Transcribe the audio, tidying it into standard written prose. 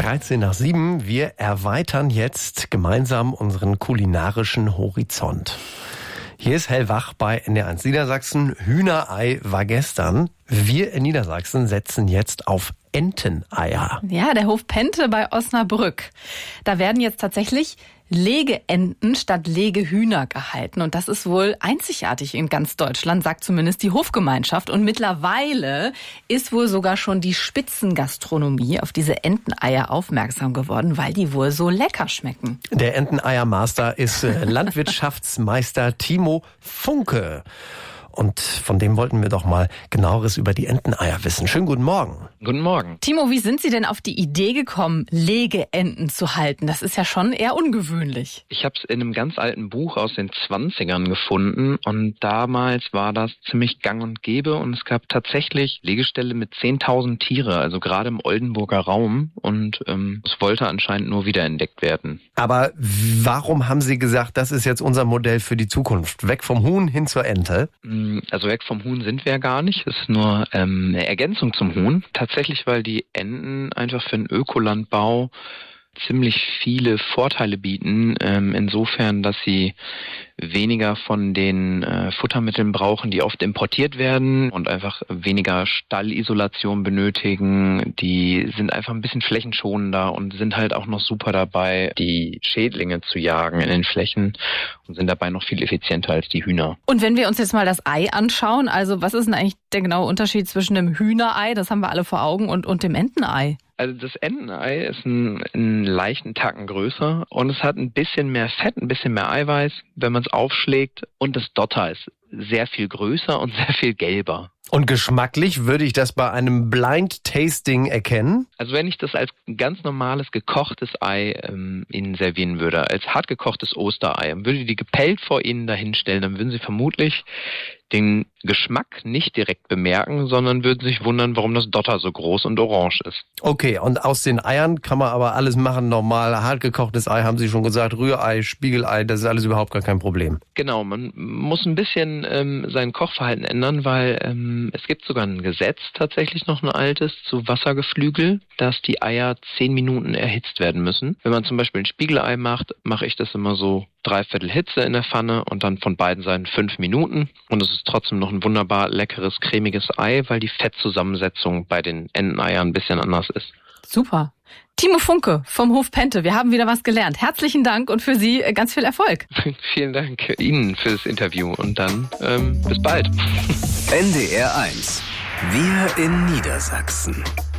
7:13. Wir erweitern jetzt gemeinsam unseren kulinarischen Horizont. Hier ist Hellwach bei NDR1 Niedersachsen. Hühnerei war gestern. Wir in Niedersachsen setzen jetzt auf Enteneier. Ja, der Hof Pente bei Osnabrück. Da werden jetzt tatsächlich Legeenten statt Legehühner gehalten. Und das ist wohl einzigartig in ganz Deutschland, sagt zumindest die Hofgemeinschaft. Und mittlerweile ist wohl sogar schon die Spitzengastronomie auf diese Enteneier aufmerksam geworden, weil die wohl so lecker schmecken. Der Enteneiermaster ist Landwirtschaftsmeister Timo Funke. Und von dem wollten wir doch mal Genaueres über die Enteneier wissen. Schönen guten Morgen. Guten Morgen. Timo, wie sind Sie denn auf die Idee gekommen, Legeenten zu halten? Das ist ja schon eher ungewöhnlich. Ich habe es in einem ganz alten Buch aus den 20ern gefunden und damals war das ziemlich gang und gäbe und es gab tatsächlich Legeställe mit 10.000 Tiere, also gerade im Oldenburger Raum und es wollte anscheinend nur wiederentdeckt werden. Aber warum haben Sie gesagt, das ist jetzt unser Modell für die Zukunft? Weg vom Huhn hin zur Ente? Also weg vom Huhn sind wir ja gar nicht. Es ist nur eine Ergänzung zum Huhn. Tatsächlich, weil die Enten einfach für den Ökolandbau ziemlich viele Vorteile bieten, insofern, dass sie weniger von den Futtermitteln brauchen, die oft importiert werden und einfach weniger Stallisolation benötigen. Die sind einfach ein bisschen flächenschonender und sind halt auch noch super dabei, die Schädlinge zu jagen in den Flächen und sind dabei noch viel effizienter als die Hühner. Und wenn wir uns jetzt mal das Ei anschauen, also was ist denn eigentlich der genaue Unterschied zwischen dem Hühnerei, das haben wir alle vor Augen, und dem Entenei? Also das Entenei ist einen leichten Tacken größer und es hat ein bisschen mehr Fett, ein bisschen mehr Eiweiß, wenn man es aufschlägt. Und das Dotter ist sehr viel größer und sehr viel gelber. Und geschmacklich würde ich das bei einem Blind Tasting erkennen? Also wenn ich das als ganz normales gekochtes Ei Ihnen servieren würde, als hart gekochtes Osterei, würde ich die gepellt vor Ihnen dahinstellen, dann würden Sie vermutlich den Geschmack nicht direkt bemerken, sondern würden sich wundern, warum das Dotter so groß und orange ist. Okay, und aus den Eiern kann man aber alles machen, normal hart gekochtes Ei, haben Sie schon gesagt, Rührei, Spiegelei, das ist alles überhaupt gar kein Problem. Genau, man muss ein bisschen sein Kochverhalten ändern, weil es gibt sogar ein Gesetz, tatsächlich noch ein altes, zu Wassergeflügel, dass die Eier 10 Minuten erhitzt werden müssen. Wenn man zum Beispiel ein Spiegelei macht, mache ich das immer so 3/4 Hitze in der Pfanne und dann von beiden Seiten 5 Minuten. Und es ist trotzdem noch ein wunderbar leckeres, cremiges Ei, weil die Fettzusammensetzung bei den Enteneiern ein bisschen anders ist. Super. Timo Funke vom Hof Pente, wir haben wieder was gelernt. Herzlichen Dank und für Sie ganz viel Erfolg. Vielen Dank Ihnen für das Interview und dann bis bald. NDR1. Wir in Niedersachsen.